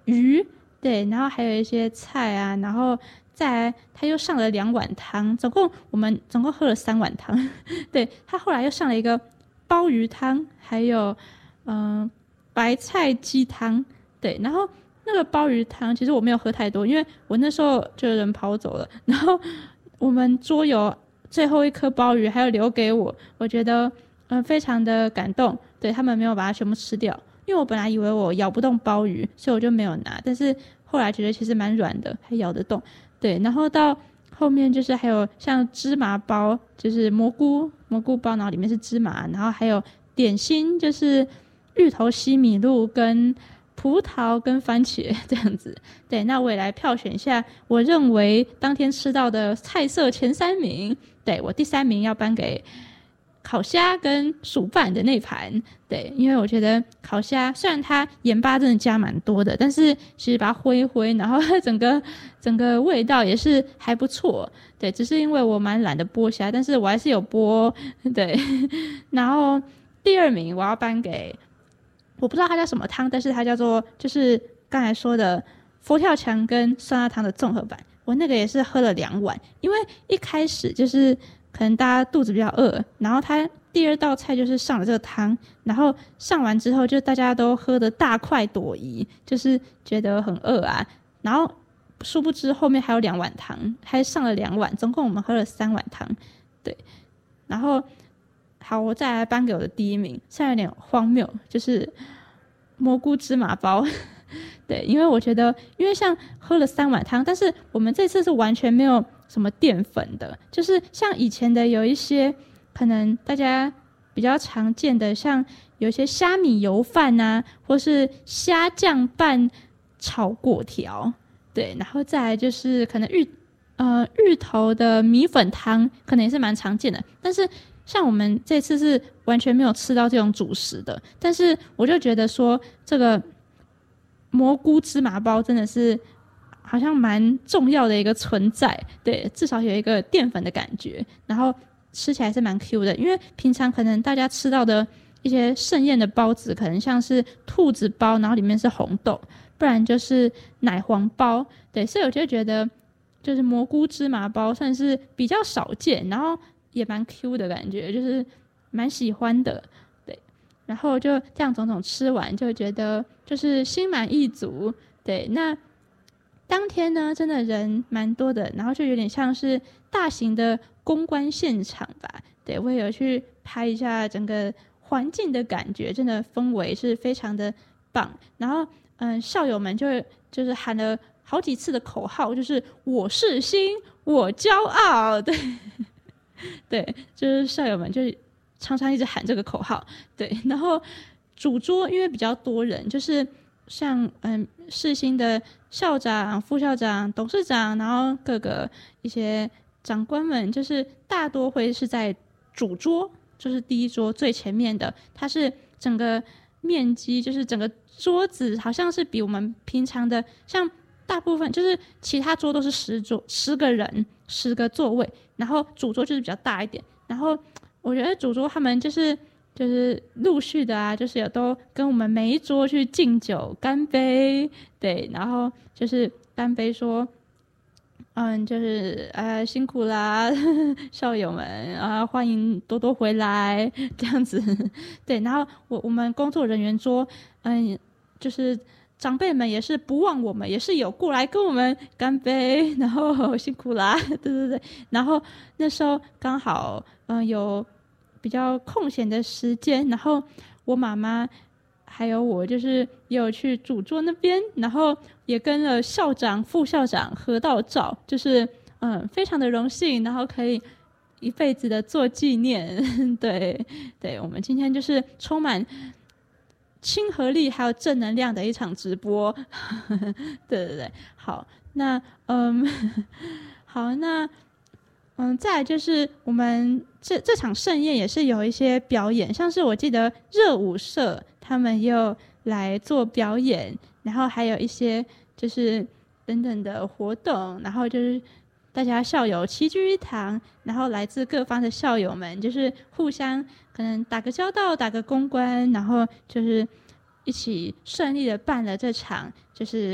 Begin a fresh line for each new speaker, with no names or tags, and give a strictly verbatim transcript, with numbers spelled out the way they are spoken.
鱼，对，然后还有一些菜啊，然后再来他又上了两碗汤，总共我们总共喝了三碗汤。对，他后来又上了一个鲍鱼汤，还有嗯、呃、白菜鸡汤，对，然后那个鲍鱼汤其实我没有喝太多，因为我那时候就人跑走了，然后我们桌有最后一颗鲍鱼还有留给我，我觉得嗯、呃、非常的感动，对，他们没有把它全部吃掉，因为我本来以为我咬不动鲍鱼，所以我就没有拿，但是后来觉得其实蛮软的，还咬得动，对，然后到后面就是还有像芝麻包，就是蘑菇蘑菇包，然后里面是芝麻，然后还有点心，就是芋头西米露跟葡萄跟番茄这样子。对，那我也来票选一下我认为当天吃到的菜色前三名。对，我第三名要颁给烤虾跟薯饭的那盘，对，因为我觉得烤虾虽然它盐巴真的加蛮多的，但是其实把它挥一挥，然后整个整个味道也是还不错，对，只是因为我蛮懒得剥虾，但是我还是有剥，对，然后第二名我要颁给，我不知道它叫什么汤，但是它叫做就是刚才说的佛跳墙跟酸辣汤的综合版，我那个也是喝了两碗，因为一开始就是可能大家肚子比较饿，然后他第二道菜就是上了这个汤，然后上完之后就大家都喝得大快朵颐，就是觉得很饿啊，然后殊不知后面还有两碗汤，还上了两碗，总共我们喝了三碗汤，对，然后好，我再来颁给我的第一名，虽然有点荒谬，就是蘑菇芝麻包。对，因为我觉得，因为像喝了三碗汤，但是我们这次是完全没有什么淀粉的，就是像以前的有一些可能大家比较常见的，像有一些虾米油饭啊，或是虾酱拌炒粿条，对，然后再来就是可能芋呃芋头的米粉汤，可能也是蛮常见的，但是像我们这次是完全没有吃到这种主食的，但是我就觉得说这个蘑菇芝麻包真的是好像蛮重要的一个存在，对，至少有一个淀粉的感觉，然后吃起来是蛮 Q 的，因为平常可能大家吃到的一些盛宴的包子可能像是兔子包，然后里面是红豆，不然就是奶黄包，对，所以我就觉得就是蘑菇芝麻包算是比较少见，然后也蛮 Q 的感觉，就是蛮喜欢的，对，然后就这样种种吃完就觉得就是心满意足，对，那当天呢真的人蛮多的，然后就有点像是大型的公关现场吧，对，我也有去拍一下整个环境的感觉，真的氛围是非常的棒，然后嗯，校友们就就是喊了好几次的口号，就是我是新我骄傲，对对，就是校友们就常常一直喊这个口号，对，然后主桌因为比较多人，就是像嗯世新的校长、副校长、董事长，然后各个一些长官们，就是大多会是在主桌，就是第一桌最前面的，它是整个面积，就是整个桌子好像是比我们平常的像大部分就是其他桌都是十桌十个人十个座位，然后主桌就是比较大一点，然后我觉得主桌他们就是就是陆续的啊，就是有都跟我们每一桌去敬酒干杯，对，然后就是干杯说嗯，就是呃辛苦啦，校友们啊、呃，欢迎多多回来这样子，对，然后我我们工作人员桌，嗯，就是长辈们也是不忘我们，也是有过来跟我们干杯，然后辛苦啦，对对对，然后那时候刚好嗯、呃、有比较空闲的时间，然后我妈妈还有我就是也有去主桌那边，然后也跟了校长、副校长合到照，就是嗯非常的荣幸，然后可以一辈子的做纪念。对对，我们今天就是充满亲和力还有正能量的一场直播。对对对，好，那嗯好，那嗯，再来就是我们这这场盛宴也是有一些表演，像是我记得热舞社他们也有来做表演，然后还有一些就是等等的活动，然后就是大家校友齐聚一堂，然后来自各方的校友们就是互相可能打个交道、打个公关，然后就是一起顺利的办了这场就是